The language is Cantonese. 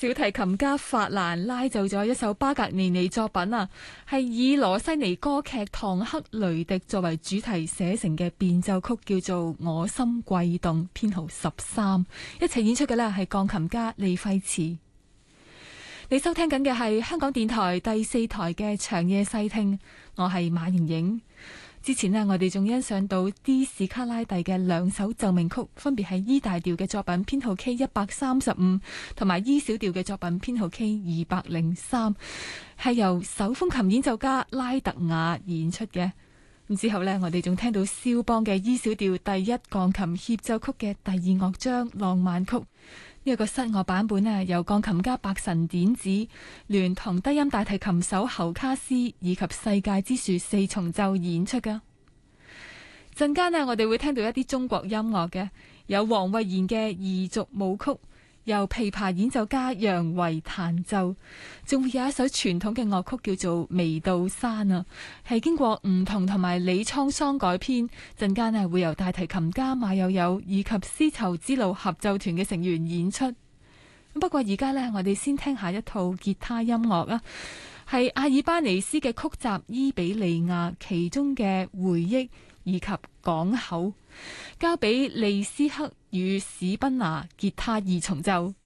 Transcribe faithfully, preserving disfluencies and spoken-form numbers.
小提琴家法蘭拉奏咗一首巴格尼尼作品啊，係以羅西尼歌劇《唐克雷迪》作為主題寫成嘅變奏曲，叫做《我心悸動》，編號十三。一齊演出嘅呢係鋼琴家利費茨。你收聽緊嘅係香港電台第四台嘅長夜細聽，我係馬瑩瑩。之前呢，我哋仲欣賞到 D 史卡拉蒂嘅兩首奏鳴曲，分別係 E 大調嘅作品編號 K 一百三十五，同埋 E 小調嘅作品編號 K 二百零三，係由手風琴演奏家拉特雅演出嘅。咁之後呢，我哋仲聽到肖邦嘅 E 小調第一鋼琴協奏曲嘅第二樂章浪漫曲。呢、這個室樂版本呢，由鋼琴家白神典子聯同低音大提琴手侯卡斯以及世界之樹四重奏演出噶。陣間呢，我哋會聽到一啲中國音樂嘅，有黃慧賢嘅彝族舞曲，由琵琶演奏家楊維彈奏，仲會有一首傳統嘅樂曲叫做《眉道山》啊，係經過吳彤同埋李滄桑改編。陣間呢，會由大提琴家馬友友以及絲綢之路合奏團嘅成員演出。不過而家呢，我哋先聽下一套吉他音樂啊，係阿爾巴尼斯嘅曲集《伊比利亞》其中嘅回憶以及港口，交俾利斯克與史賓拿吉他二重奏。